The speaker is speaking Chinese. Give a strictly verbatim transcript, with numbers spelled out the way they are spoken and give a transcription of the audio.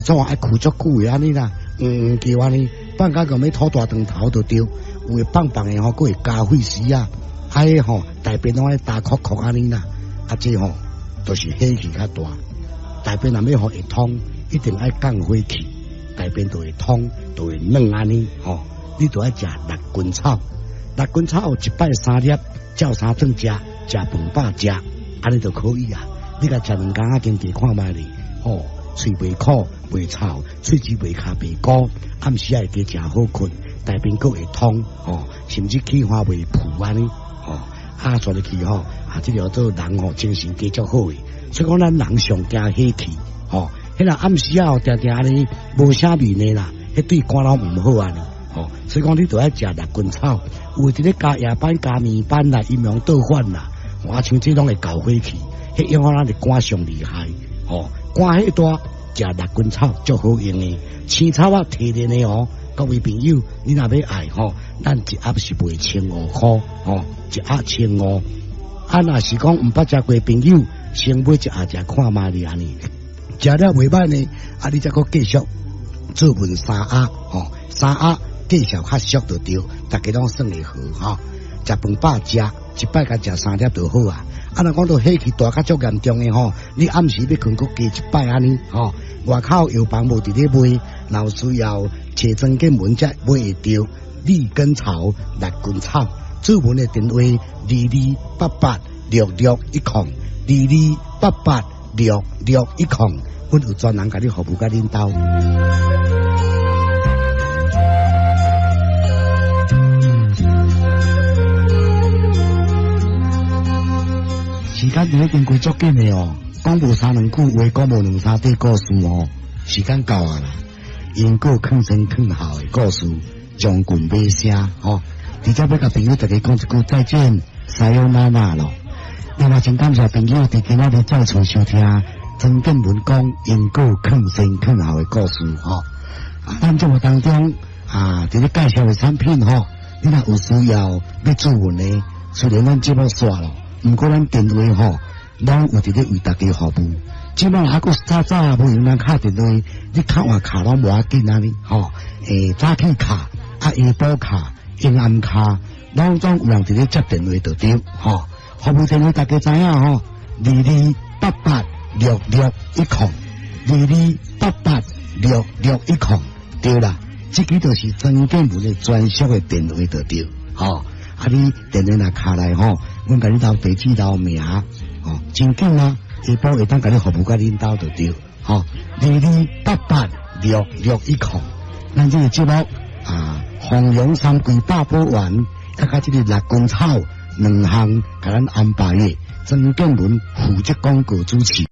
总爱哭足久的安尼啦，嗯，叫安尼，放假个要吐大肠头就对，有诶棒棒的吼，佫会加血丝啊，啊个吼大便拢爱大壳壳安尼啦，啊这吼都是火气较大，大便若要吼会通，一定爱降火气，大便就会通，就会软安尼吼，你就爱食六根草，六根草一摆三粒，照三顿食，食饭饱食，安尼就可以啊。你甲食两工啊，经过看卖咧，吼。嘴袂苦袂臭，喙齿袂卡袂鼓，暗时也会加食好困，大便佫会通，吼、哦，甚至气化袂浮安尼，吼、哦，啊，做入去吼，啊，这条做人吼精神加足好诶，所以讲咱人上惊火气，吼、哦，迄个暗时啊，定定安尼无啥味呢啦，迄对肝脑毋好安尼，吼、哦，所以讲你都要食六根草，有伫咧加夜班加面班啦，阴阳倒反啦，我像这拢会搞火气，迄影响咱的肝上厉害，吼、哦。肝迄大，食六根草足好用诶，青草啊提炼诶哦，各位朋友，你若要爱吼，咱一盒是卖千五块，吼，一盒千五。啊，若是讲毋捌食过朋友，先买一盒食看卖哩安尼，食了袂歹呢，啊，你再搁继续做文三盒，吼，三盒继续较俗就对，大家拢算会好吼。食饭饱食，一摆甲食三粒就好啊。啊，若讲到火气大较足严重诶吼，你暗时要困，佫加一摆安尼吼。外口药房无伫咧卖，若有需要找专家门才买会着。利根草、六根草，注文诶电话二二八八六六一空，二二八八六六一空，阮有专人甲你服务甲恁兜。时间已经过足紧的哦，讲无三两句话，讲无两三底故事哦，时间到啊啦。因果坑前坑后的故事，将军尾声哦。直接要甲朋友大家讲一句再见，西欧娜娜咯。另外，真感谢朋友伫今仔日再次收听曾建文讲因果坑前坑后的故事哦。啊，咱节目当中啊，伫咧介绍的产品吼，你若有需要要注文的，虽然咱节目煞咯。毋过咱电话吼，拢有伫咧为大家服务。即摆还佫早早无用咱敲电话，你敲换卡拢无要紧啊哩吼。诶，早起卡、啊下晡卡、阴暗卡，拢总有人伫咧接电话就对吼。服务电话大家知影吼，二二八八六六一空，二二八八六六一空，对啦。即个就是曾建文的专属的电话就对吼。啊，你电话若卡来吼，阮甲你留地址、留名，哦，真紧啊！下晡会当甲你服务甲恁兜就对，吼，二二八八六六一空。咱这个节目啊，弘扬三桂八宝丸，甲甲这个六根草两项，甲咱安排的曾建文负责广告主持。